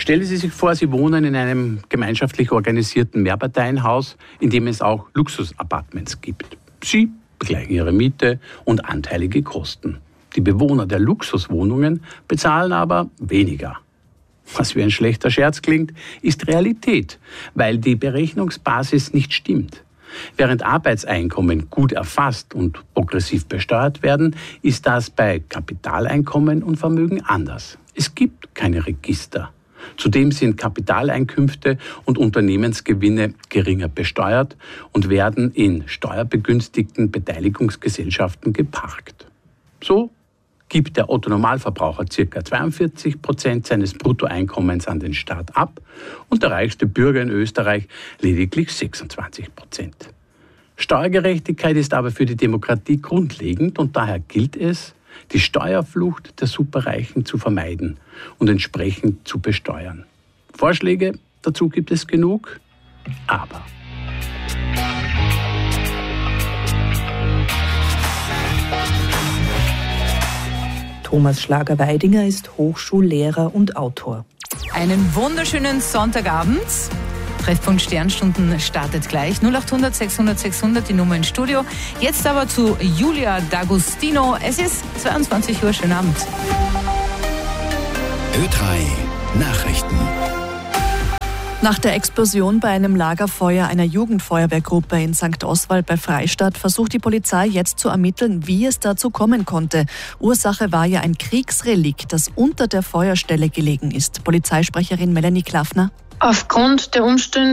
Stellen Sie sich vor, Sie wohnen in einem gemeinschaftlich organisierten Mehrparteienhaus, in dem es auch Luxus-Appartements gibt. Sie begleichen Ihre Miete und anteilige Kosten. Die Bewohner der Luxuswohnungen bezahlen aber weniger. Was wie ein schlechter Scherz klingt, ist Realität, weil die Berechnungsbasis nicht stimmt. Während Arbeitseinkommen gut erfasst und progressiv besteuert werden, ist das bei Kapitaleinkommen und Vermögen anders. Es gibt keine Register. Zudem sind Kapitaleinkünfte und Unternehmensgewinne geringer besteuert und werden in steuerbegünstigten Beteiligungsgesellschaften geparkt. So gibt der Otto-Normalverbraucher ca. 42% seines Bruttoeinkommens an den Staat ab und der reichste Bürger in Österreich lediglich 26%. Steuergerechtigkeit ist aber für die Demokratie grundlegend und daher gilt es, die Steuerflucht der Superreichen zu vermeiden und entsprechend zu besteuern. Vorschläge dazu gibt es genug, aber Thomas Schlager-Weidinger ist Hochschullehrer und Autor. Einen wunderschönen Sonntagabend. Treffpunkt Sternstunden startet gleich. 0800 600 600, die Nummer ins Studio. Jetzt aber zu Julia D'Agostino. Es ist 22 Uhr. Schönen Abend. Ö3 Nachrichten. Nach der Explosion bei einem Lagerfeuer einer Jugendfeuerwehrgruppe in St. Oswald bei Freistadt versucht die Polizei jetzt zu ermitteln, wie es dazu kommen konnte. Ursache war ja ein Kriegsrelikt, das unter der Feuerstelle gelegen ist. Polizeisprecherin Melanie Klaffner. Aufgrund der Umstände